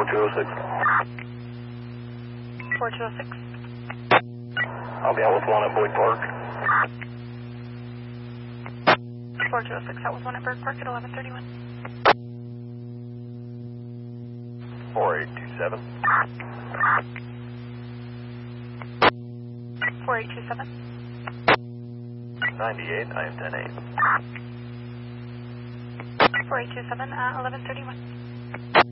4206. 4206. I'll be out with one at Boyd Park. 4206, that was one at Berg Park at 1131. 4827. 4827. 98, I am 10-8. 4827, 1131.